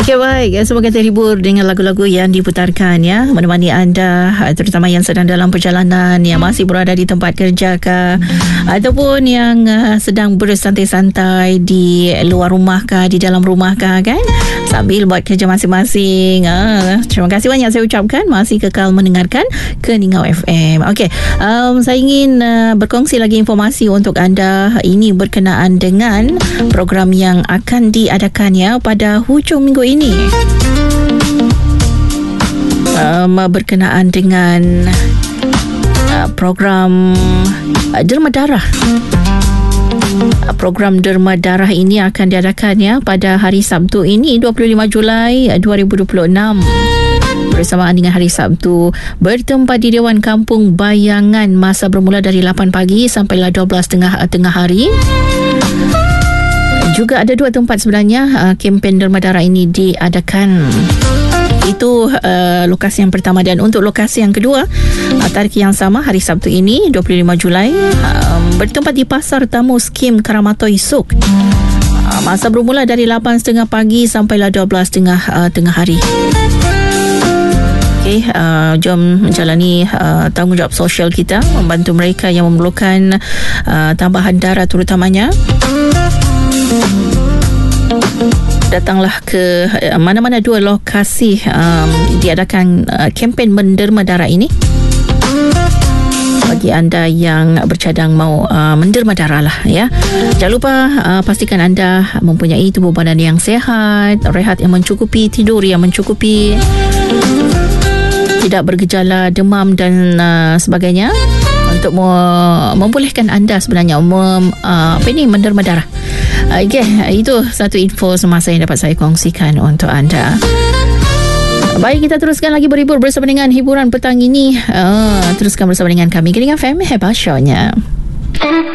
Okey, baik. Semoga terhibur dengan lagu-lagu yang diputarkan ya, menemani anda, terutama yang sedang dalam perjalanan, yang masih berada di tempat kerja ke, ataupun yang sedang bersantai-santai di luar rumah ke, di dalam rumah ke, kan, sambil buat kerja masing-masing. Terima kasih banyak saya ucapkan masih kekal mendengarkan Keningau FM. Okey, saya ingin berkongsi lagi informasi untuk anda. Ini berkenaan dengan program yang akan diadakan ya pada hujung minggu ini, berkenaan dengan program derma darah. Program derma darah ini akan diadakan ya pada hari Sabtu ini, 25 Julai 2026, bersamaan dengan hari Sabtu, bertempat di Dewan Kampung Bayangan. Masa bermula dari 8 pagi sampailah 12 tengah hari. Juga ada dua tempat sebenarnya kempen derma darah ini diadakan. Itu lokasi yang pertama, dan untuk lokasi yang kedua, tarikh yang sama hari Sabtu ini 25 Julai, bertempat di Pasar Tamu Skim Karamatoi Suk. Masa bermula dari 8.30 pagi sampailah 12 tengah hari. Okey, jom menjalani tanggungjawab sosial kita, membantu mereka yang memerlukan tambahan darah terutamanya. Datanglah ke mana-mana dua lokasi diadakan kempen menderma darah ini. Bagi anda yang bercadang mau menderma darah lah ya, jangan lupa pastikan anda mempunyai tubuh badan yang sihat, rehat yang mencukupi, tidur yang mencukupi, tidak bergejala demam dan sebagainya, untuk membolehkan anda sebenarnya menderma darah. Okay, itu satu info semasa yang dapat saya kongsikan untuk anda. Baik, kita teruskan lagi berhibur bersama dengan hiburan petang ini. Teruskan bersama dengan kami, Keningau FM, hebat shownya.